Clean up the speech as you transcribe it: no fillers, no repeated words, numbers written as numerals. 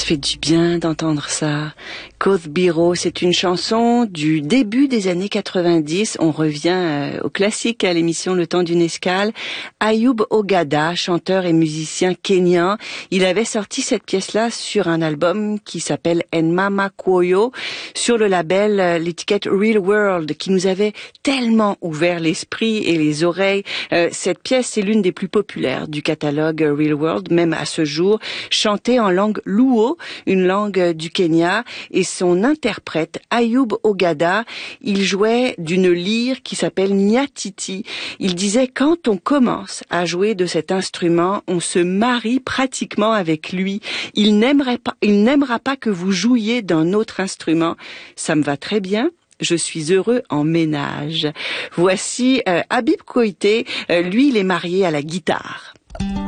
Ça fait du bien d'entendre ça. Koth Biro, c'est une chanson du début des années 90. On revient au classique à l'émission Le Temps d'une Escale. Ayoub Ogada, chanteur et musicien kényan, il avait sorti cette pièce-là sur un album qui s'appelle Enmama Kwoyo, sur le label, l'étiquette Real World, qui nous avait tellement ouvert l'esprit et les oreilles. Cette pièce, c'est l'une des plus populaires du catalogue Real World, même à ce jour, chantée en langue luo, une langue du Kenya, et son interprète, Ayoub Ogada, il jouait d'une lyre qui s'appelle Nyatiti. Il disait, quand on commence à jouer de cet instrument, on se marie pratiquement avec lui. Il n'aimera pas que vous jouiez d'un autre instrument. Ça me va très bien. Je suis heureux en ménage. Voici Habib Koité. Lui, il est marié à la guitare.